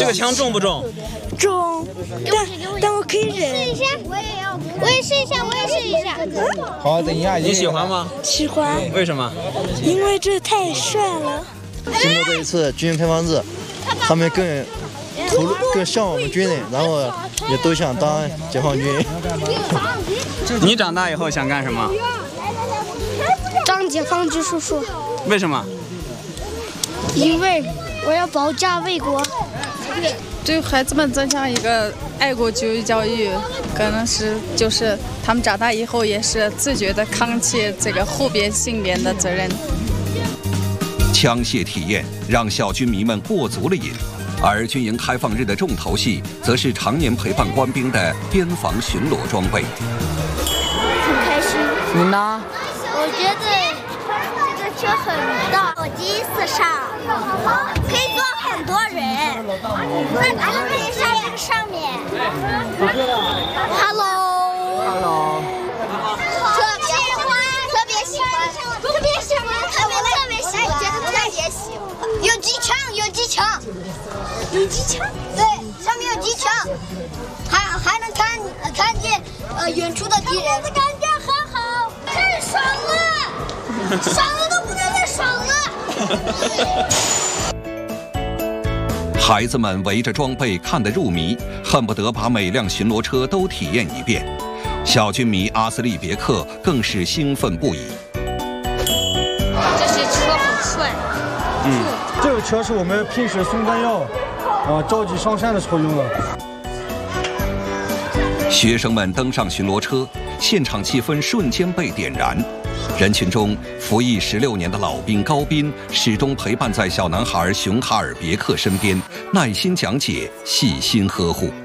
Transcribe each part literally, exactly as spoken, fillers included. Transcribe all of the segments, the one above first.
这个枪重不重？ 重，但但我可以忍。 试一下，我也要，我也试一下，我也试一下。 好，等一下， 你喜欢吗？ 喜欢。 为什么？ 因为这太帅了。 经过这一次军营开放日，他们更投入、更向往我们军人，然后也都想当解放军。 你长大以后想干什么？ 当解放军叔叔。 为什么？ 因为我要保家卫国。 对孩子们增强一个爱国主义教育，可能是就是他们长大以后也是自觉地扛起这个后边性别的责任。 枪械体验让小军迷们过足了瘾，而军营开放日的重头戏，则是常年陪伴官兵的边防巡逻装备。 很开心。 你呢？ 我觉得这个车很大，我第一次上，可以坐很多人。那咱们可以上这个上面。Hello。Hello。特别喜欢，特别喜欢，特别喜欢，特别特别喜欢，我觉得特别喜欢。有机枪，有机枪，有机枪。对，上面有机枪，还还能看看见呃远处的敌人。我的感觉很好，太爽了，爽了都不能再爽了。 孩子们围着装备看得入迷，恨不得把每辆巡逻车都体验一遍。小军迷阿斯利别克更是兴奋不已。 这些车很帅。 嗯，这个车是我们平时送弹药，啊，着急上山的时候用的。 学生们登上巡逻车，现场气氛瞬间被点燃。人群中，服役十六年的老兵高斌始终陪伴在小男孩熊哈尔别克身边，耐心讲解，细心呵护。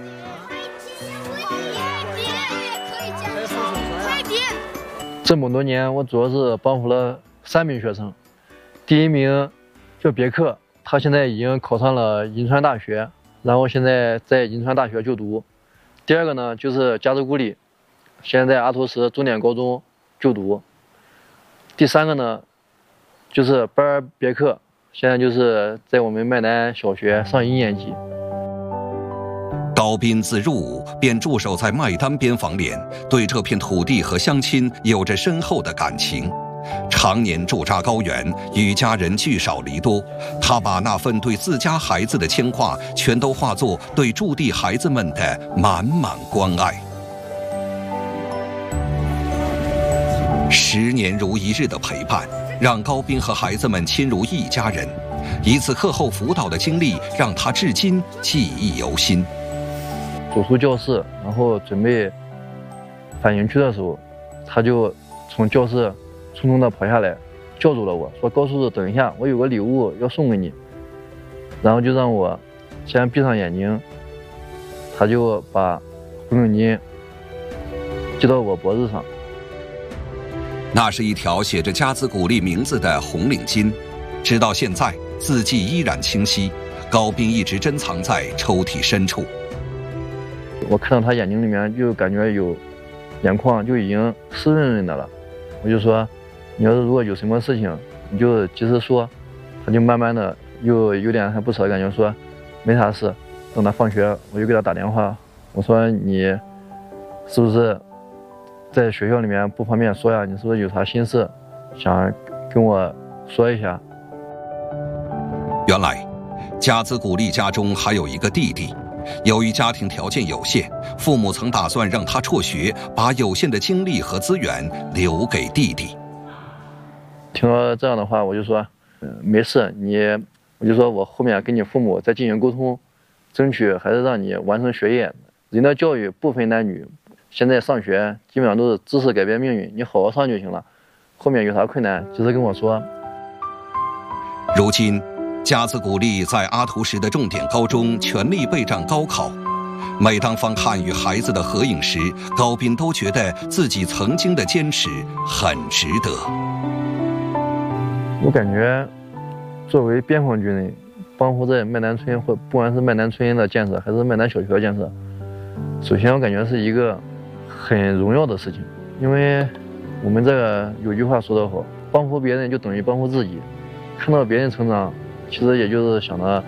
这么多年，我主要是帮扶了三名学生。第一名叫别克，他现在已经考上了银川大学，然后现在在银川大学就读。第二个呢，就是加兹古里，现在在阿图什重点高中就读。第三个呢，就是巴尔别克，现在就是在我们麦南小学上一年级。 高斌自入伍便驻守在麦丹边防连，对这片土地和乡亲有着深厚的感情。常年驻扎高原，与家人聚少离多，他把那份对自家孩子的牵挂，全都化作对驻地孩子们的满满关爱。十年如一日的陪伴，让高斌和孩子们亲如一家人。一次课后辅导的经历，让他至今记忆犹新。 走出教室，然后准备返营区的时候，他就从教室匆匆地跑下来，叫住了我，说：“高叔叔，等一下，我有个礼物要送给你。”然后就让我先闭上眼睛，他就把红领巾系到我脖子上。 那是一条写着加兹古利名字的红领巾，直到现在字迹依然清晰。高斌一直珍藏在抽屉深处。 我看到他眼睛里面就感觉有眼眶就已经湿润润的了，我就说：“你要是如果有什么事情，你就及时说。”他就慢慢的又有点还不舍的感觉，说：“没啥事。”等他放学，我就给他打电话，我说：“你是不是在学校里面不方便说呀？你是不是有啥心事想跟我说一下？” 原来，加兹古利家中还有一个弟弟。由于家庭条件有限，父母曾打算让他辍学，把有限的精力和资源留给弟弟。 听到这样的话，我就说：“嗯，没事，你，我就说我后面跟你父母再进行沟通，争取还是让你完成学业。人的教育不分男女，现在上学基本上都是知识改变命运，你好好上就行了。后面有啥困难，及时跟我说。” 如今，加兹古利在阿图什的重点高中全力备战高考。每当翻看与孩子的合影时，高斌都觉得自己曾经的坚持很值得。 我感觉，作为边防军人，帮扶在麦南村或不管是麦南村的建设，还是麦南小学的建设，首先我感觉是一个很荣耀的事情，因为我们这个有句话说得好，帮扶别人就等于帮扶自己。看到别人成长，其实也就是想着